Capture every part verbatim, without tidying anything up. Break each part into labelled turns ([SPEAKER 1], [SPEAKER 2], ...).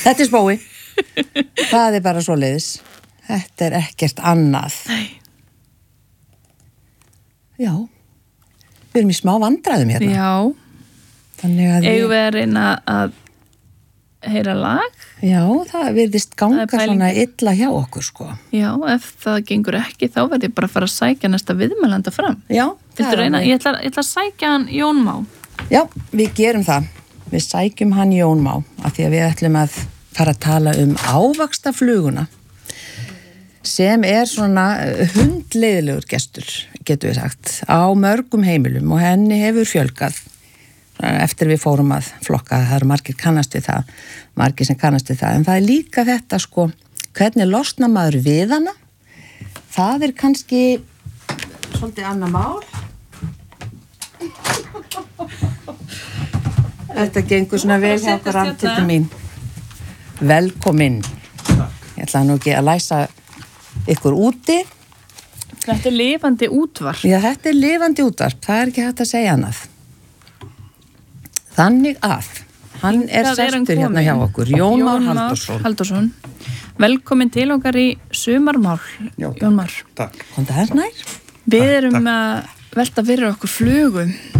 [SPEAKER 1] Þetta er spói. Það er bara svoleiðis. Þetta er ekkert annað.
[SPEAKER 2] Nei.
[SPEAKER 1] Já. Við erum í smá vandræðum hérna.
[SPEAKER 2] Já.
[SPEAKER 1] Þannig að
[SPEAKER 2] Eigum við að reyna að heyra lag?
[SPEAKER 1] Já, það virðist ganga svona illa hjá okkur, sko.
[SPEAKER 2] Já, ef það gengur ekki, þá verð ég bara að fara að sækja næsta viðmælanda fram.
[SPEAKER 1] Já.
[SPEAKER 2] Viltu reyna? Ég ætla, ég ætla að sækja hann Jón Má.
[SPEAKER 1] Já, við gerum það. Við sækjum hann Jón Má, af því að við ætlum að fara að tala um ávaxtafluguna, sem er svona hundleiðilegur gestur, getur við sagt, á mörgum heimilum og henni hefur fjölgað. Eftir við fórum að flokka, það eru margir kannast við það, margir sem kannast við það, en það er líka þetta, sko, hvernig losna maður við hana, það er kannski svolítið annað mál. Þetta gengur svona vel hjá okkur Rannhildur mín. Velkomin. Ég ætla nú ekki að læsa ykkur úti.
[SPEAKER 2] Þetta er lifandi útvarp.
[SPEAKER 1] Já, þetta er lifandi útvarp, það er ekki hægt að segja annað. Þannig að, hann er sestur hérna hjá okkur, Jón Már Halldórsson.
[SPEAKER 2] Halldórsson. Velkomin til okkar í sumarmál,
[SPEAKER 3] Já,
[SPEAKER 2] Jón Már.
[SPEAKER 3] Takk.
[SPEAKER 1] Kom það hérna nær?
[SPEAKER 2] Við
[SPEAKER 3] Takk,
[SPEAKER 2] erum
[SPEAKER 3] takk.
[SPEAKER 2] að velta fyrir okkur flugu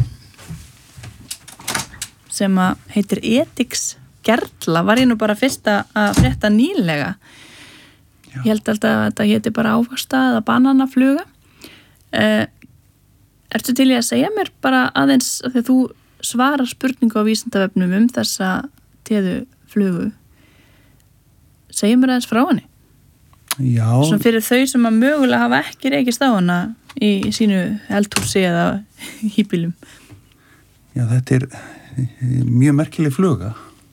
[SPEAKER 2] sem að heitir Etix Gerla. Var ég nú bara fyrst að frétta nýlega.
[SPEAKER 3] Já.
[SPEAKER 2] Ég held alltaf að þetta heiti bara ávaxta eða bananafluga. Uh, ertu til í að segja mér bara aðeins að þegar þú svara spurningu á Vísindavefnum um þessa téðu flugu. Segja mér aðeins frá henni.
[SPEAKER 3] Já.
[SPEAKER 2] Svona fyrir þau sem að mögulega hafa ekki reykist á hana í sínu eldhúsi eða híbílum.
[SPEAKER 3] Já, þetta er mjög merkileg fluga.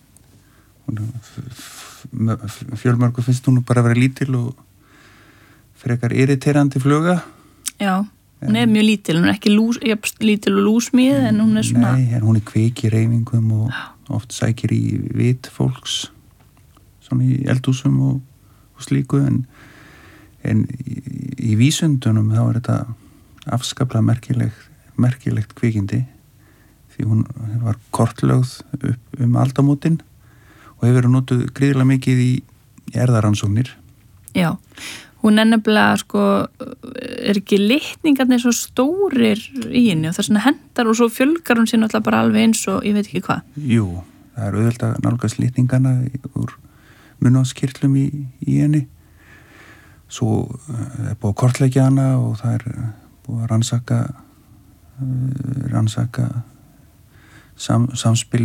[SPEAKER 3] Fjölmörgu finnst hún bara að vera lítil og frekar irriterandi fluga.
[SPEAKER 2] Já. Hún er mjög lítil, hún er ekki lús, lítil og lúsmíð, en hún er svona...
[SPEAKER 3] Nei, en hún er kveik í reyfingum og oft sækir í vit fólks, svona í eldhúsum og, og slíku, en, en í, í vísundunum þá er þetta afskaplega merkilegt, merkilegt kvikindi, því hún var kortlögð upp um aldamótin og hefur verið notuð gríðarlega mikið í, í erðaransóknir.
[SPEAKER 2] Já. Hún er nefnilega, sko, er ekki litningarnir svo stórir í henni og það er svona hendar og svo fjölgar hún sér náttúrulega bara alveg eins og ég veit ekki hvað.
[SPEAKER 3] Jú, það er auðvitað að nálgast litningarna úr munnvatnskirtlum í, í henni. Svo er búið að kortleggja hana og það er búið að rannsaka, rannsaka sam, samspil,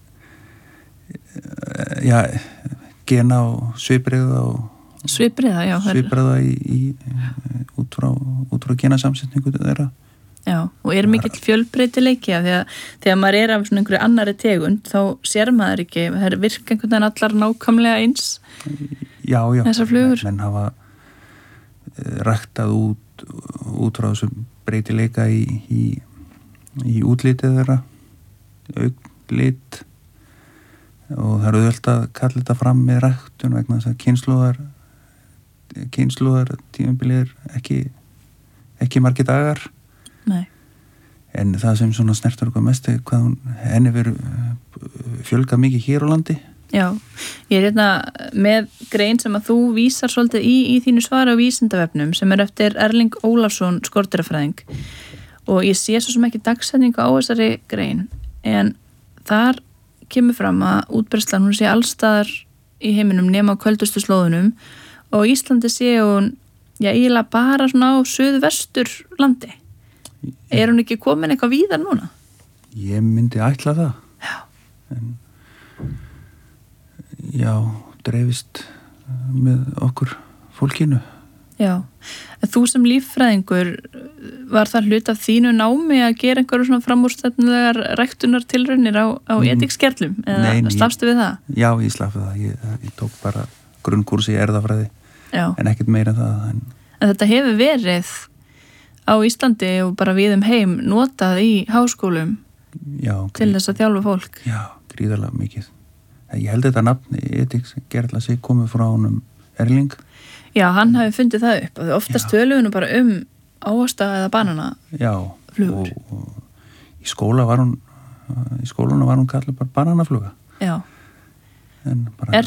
[SPEAKER 3] já, gena og svipriða og
[SPEAKER 2] Svipriða, já.
[SPEAKER 3] Svipriða í, í, út frá, út frá genasamsetningu þeirra.
[SPEAKER 2] Já, og er mikill fjölbreytileiki af því að þegar maður er af svona einhverju annari tegund þá sér maður ekki, það er virka einhvern veginn allar nákvæmlega eins.
[SPEAKER 3] Já, já.
[SPEAKER 2] Þessar flugur.
[SPEAKER 3] Menn hafa ræktað út, út frá þessum breytileika í, í, í útlitið þeirra, auglit og það eru auðvitað að kalla þetta fram með ræktun vegna þess að kynslóðar kynslóðar tímabilið er ekki ekki margir dagar.
[SPEAKER 2] Nei.
[SPEAKER 3] En það sem svona snertur okkur mest er hvað hún, henni verið fjölgað mikið hér á landi.
[SPEAKER 2] Já, ég er hérna með grein sem að þú vísar svolítið í, í þínu svari á Vísindavefnum sem er eftir Erling Ólafsson skordýrafræðing og ég sé svo sem ekki dagsetningu á þessari grein en þar kemur fram að útbreiðslan hún sé allstaðar í heiminum nema á köldustu slóðunum og Íslandi sé hún já, eiginlega bara svona á suðvestur landi. Er hún ekki komin eitthvað víðar núna?
[SPEAKER 3] Ég myndi ætla það.
[SPEAKER 2] Já.
[SPEAKER 3] En já, dreifist með okkur fólkinu.
[SPEAKER 2] Já, en þú sem líffræðingur var það hlut af þínu námi að gera einhverju svona framúrstefnulegar ræktunar tilraunir á, á mm. etikskjerlum eða
[SPEAKER 3] Nei,
[SPEAKER 2] slafstu við það?
[SPEAKER 3] Já, ég slafði það. Ég, ég tók bara grunnkúrs í erðafræði
[SPEAKER 2] já.
[SPEAKER 3] En ekkert meira en það. En,
[SPEAKER 2] en þetta hefur verið á Íslandi og bara við um heim notað í háskólum
[SPEAKER 3] já,
[SPEAKER 2] til þess að þjálfa fólk.
[SPEAKER 3] Já, gríðarlega mikið. Ég held þetta nafni etikskjerla sig komið frá honum Erling.
[SPEAKER 2] Já, hann hafi fundið það upp og oftast töluðum bara um ávaxta eða banana
[SPEAKER 3] já,
[SPEAKER 2] flugur.
[SPEAKER 3] Og, og í skóla var hún í skóluna var hún kallið bara bananafluga.
[SPEAKER 2] Já.
[SPEAKER 3] En bara,
[SPEAKER 2] Er